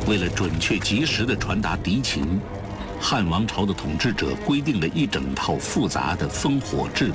为了准确及时地传达敌情，汉王朝的统治者规定了一整套复杂的烽火制度。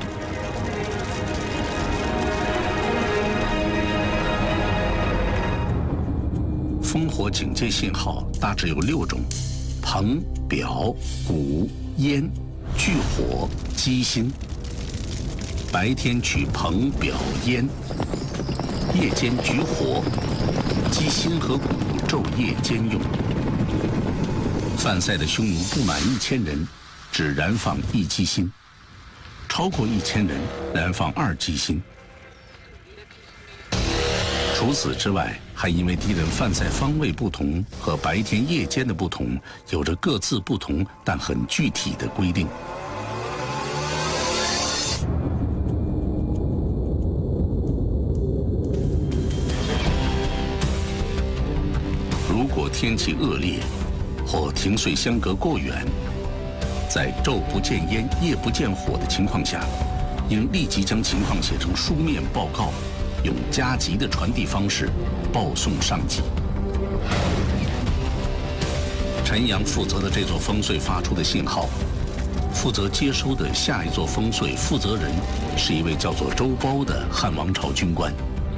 烽火警戒信号大致有6种：朋、表、鼓、烟、炬火、机芯。白天取朋、表、烟，夜间举火，机芯和鼓昼夜兼用。犯塞的匈奴不满1000人，只燃放1机芯；超过1000人，燃放2机芯。除此之外，还因为敌人犯塞方位不同和白天夜间的不同，有着各自不同但很具体的规定。如果天气恶劣，或停水相隔过远，在昼不见烟、夜不见火的情况下，应立即将情况写成书面报告，用加急的传递方式报送上级。陈阳负责的这座烽燧发出的信号，负责接收的下一座烽燧负责人是一位叫做周褒的汉王朝军官。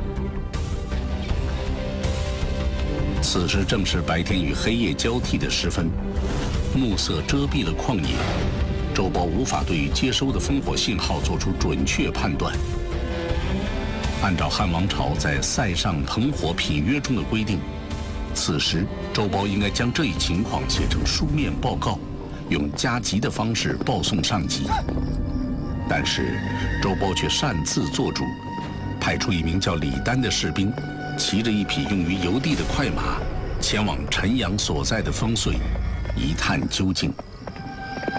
此时正是白天与黑夜交替的时分，暮色遮蔽了旷野，周褒无法对于接收的烽火信号做出准确判断。按照汉王朝在塞上朋火品约中的规定，此时周褒应该将这一情况写成书面报告，用加急的方式报送上级。但是周褒却擅自做主，派出一名叫李丹的士兵，骑着一匹用于邮递的快马，前往陈阳所在的烽燧，一探究竟。